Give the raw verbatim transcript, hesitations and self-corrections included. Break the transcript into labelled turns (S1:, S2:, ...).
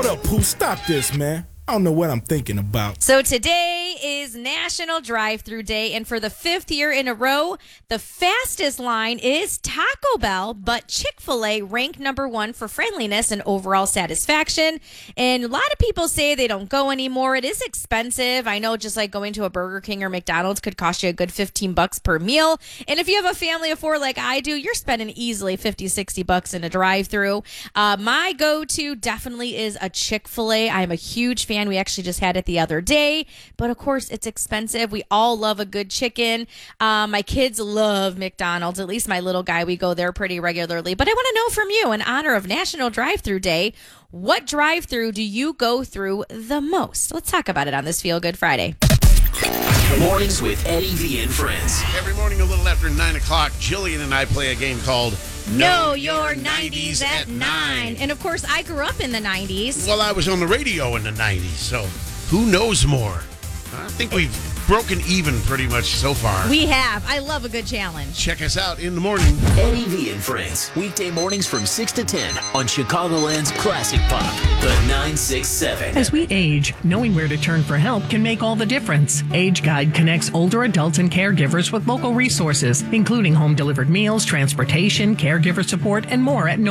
S1: Hold up, Pooh, stop this, man. I don't know what I'm thinking about.
S2: So today is National Drive-Thru Day, and for the fifth year in a row, the fastest line is Taco Bell, but Chick-fil-A ranked number one for friendliness and overall satisfaction. And a lot of people say they don't go anymore. It is expensive. I know, just like going to a Burger King or McDonald's could cost you a good fifteen bucks per meal. And if you have a family of four like I do, you're spending easily fifty, sixty bucks in a drive-thru. Uh, my go-to definitely is a Chick-fil-A. I'm a huge fan. We actually just had it the other day, but of course it's expensive. We all love a good chicken. Um, my kids love McDonald's. At least my little guy, we go there pretty regularly. But I want to know from you, in honor of National Drive-Thru Day, what drive-thru do you go through the most? Let's talk about it on this Feel Good Friday.
S3: Mornings with Eddie V and Friends.
S4: Every morning a little after nine o'clock, Jillian and I play a game called
S2: Know Your nineties at nine. And of course, I grew up in the nineties.
S4: Well, I was on the radio in the nineties, so who knows more? I think we've broken even pretty much so far.
S2: We have. I love a good challenge.
S4: Check us out in the morning.
S3: Eddie V and Friends. Weekday mornings from six to ten on Chicagoland's Classic Pop, the nine six seven.
S5: As we age, knowing where to turn for help can make all the difference. Age Guide connects older adults and caregivers with local resources, including home-delivered meals, transportation, caregiver support, and more at no